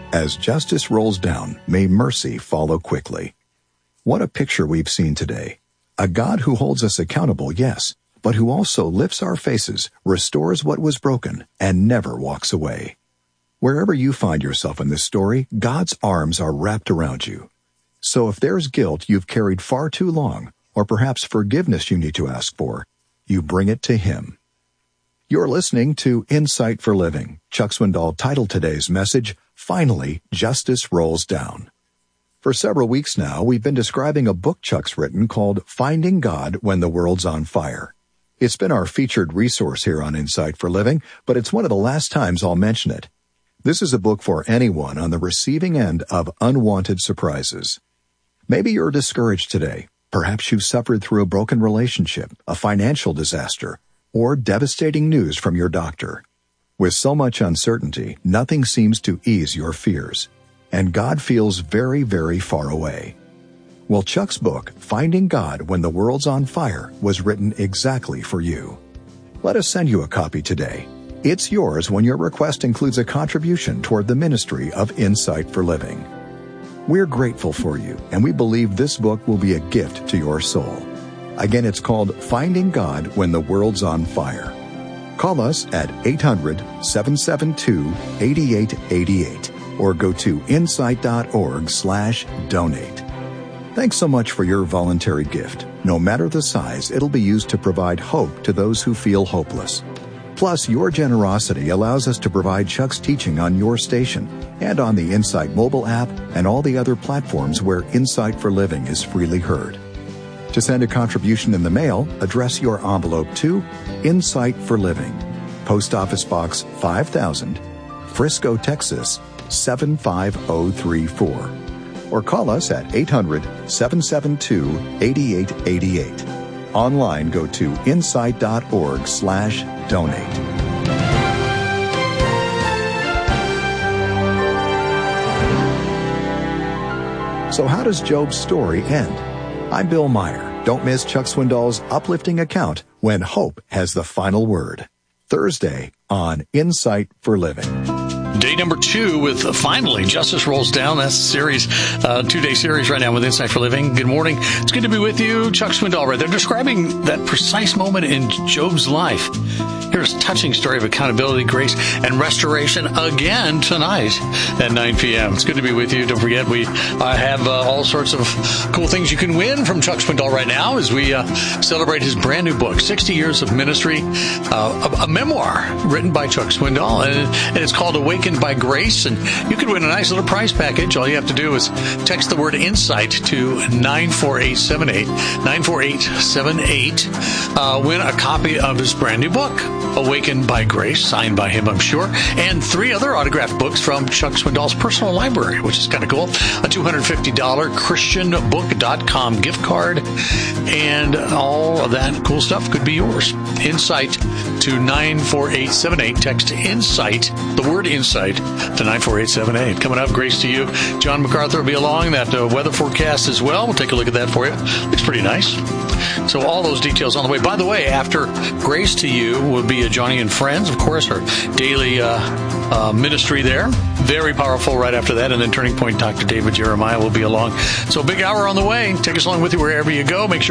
As justice rolls down, may mercy follow quickly. What a picture we've seen today. A God who holds us accountable, yes, but who also lifts our faces, restores what was broken, and never walks away. Wherever you find yourself in this story, God's arms are wrapped around you. So if there's guilt you've carried far too long, or perhaps forgiveness you need to ask for, you bring it to Him. You're listening to Insight for Living. Chuck Swindoll titled today's message, Finally, Justice Rolls Down. For several weeks now, we've been describing a book Chuck's written called Finding God When the World's on Fire. It's been our featured resource here on Insight for Living, but it's one of the last times I'll mention it. This is a book for anyone on the receiving end of unwanted surprises. Maybe you're discouraged today. Perhaps you've suffered through a broken relationship, a financial disaster, or devastating news from your doctor. With so much uncertainty, nothing seems to ease your fears, and God feels very, very far away. Well, Chuck's book, Finding God When the World's on Fire, was written exactly for you. Let us send you a copy today. It's yours when your request includes a contribution toward the ministry of Insight for Living. We're grateful for you, and we believe this book will be a gift to your soul. Again, it's called Finding God When the World's on Fire. Call us at 800-772-8888 or go to insight.org/donate. Thanks so much for your voluntary gift. No matter the size, it'll be used to provide hope to those who feel hopeless. Plus, your generosity allows us to provide Chuck's teaching on your station and on the Insight mobile app and all the other platforms where Insight for Living is freely heard. To send a contribution in the mail, address your envelope to Insight for Living, Post Office Box 5000, Frisco, Texas 75034. Or call us at 800-772-8888. Online, go to insight.org/donate. So how does Job's story end? I'm Bill Meyer. Don't miss Chuck Swindoll's uplifting account when hope has the final word. Thursday on Insight for Living. Day number 2 with Finally, Justice Rolls Down. That's a series, 2-day series right now with Insight for Living. Good morning. It's good to be with you. Chuck Swindoll right there, describing that precise moment in Job's life. Here's a touching story of accountability, grace, and restoration again tonight at 9 p.m. It's good to be with you. Don't forget, we have all sorts of cool things you can win from Chuck Swindoll right now as we celebrate his brand new book, 60 Years of Ministry, a memoir written by Chuck Swindoll, and it's called Awakened by Grace, and you could win a nice little prize package. All you have to do is text the word INSIGHT to 94878, 94878. Win a copy of his brand new book, Awakened by Grace, signed by him, I'm sure, and 3 other autographed books from Chuck Swindoll's personal library, which is kind of cool. A $250 ChristianBook.com gift card, and all of that cool stuff could be yours. Insight to 94878. Text INSIGHT, the word INSIGHT, to 94878. Coming up, grace to you. John MacArthur will be along. That weather forecast as well. We'll take a look at that for you. Looks pretty nice. So all those details on the way. By the way, after Grace to You will be a Johnny and Friends, of course, our daily ministry there. Very powerful right after that. And then Turning Point Dr. David Jeremiah will be along. So big hour on the way. Take us along with you wherever you go. Make sure